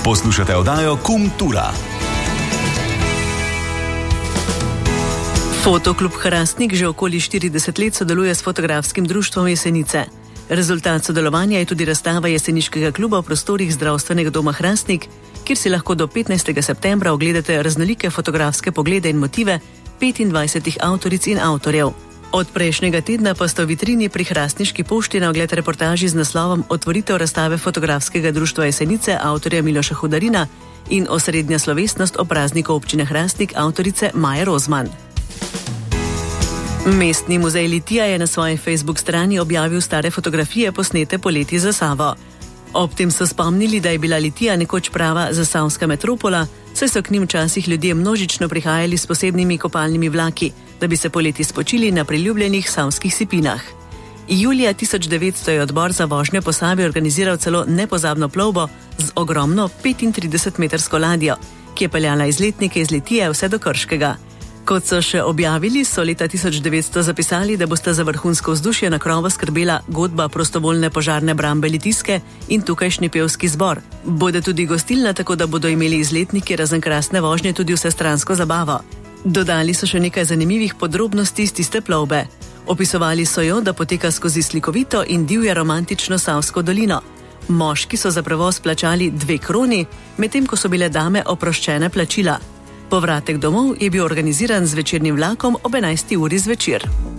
Poslušate oddajo Kultura. Fotoklub Hrastnik že okoli 40 let sodeluje s fotografskim društvom Jesenice. Rezultat sodelovanja je tudi razstava Jeseniškega kluba v prostorih zdravstvenega doma Hrastnik, kjer si lahko do 15. septembra ogledate raznolike fotografske poglede in motive 25 avtoric in avtorjev. Od prejšnjega tedna pa sta v vitrini pri Hrastniški pošti na ogled reportaži z naslovom Otvoritev razstave fotografskega društva Jesenice avtorja Miloša Hudarina in osrednja slovesnost o prazniku občine Hrastnik avtorice Maje Rozman. Mestni muzej Litija je na svoji Facebook strani objavil stare fotografije posnete poleti za Savo. Ob tem so spomnili, da je bila Litija nekoč prava zasavska metropola, saj so k njim včasih ljudje množično prihajali s posebnimi kopalnimi vlaki, da bi se poleti spočili na priljubljenih savskih sipinah. Julija 1900 je odbor za vožnjo po Savi organiziral celo nepozabno plovbo z ogromno 35-metrsko ladjo, ki je peljala izletnike iz Litije vse do Krškega. Kot so še objavili, so leta 1900 zapisali, da bosta za vrhunsko vzdušje na krovu skrbela godba prostovoljne požarne brambe Litijske in tukajšnji pevski zbor. Bodo tudi gostilna, tako da bodo imeli izletniki razen krasne vožnje tudi vsestransko zabavo. Dodali so še nekaj zanimivih podrobnosti iz tiste plovbe. Opisovali so jo, da poteka skozi slikovito in divje romantično Savsko dolino. Moški so za prevoz plačali 2 kroni, medtem ko so bile dame oproščene plačila. Povratek domov je bil organiziran z večernim vlakom ob 11. uri zvečer.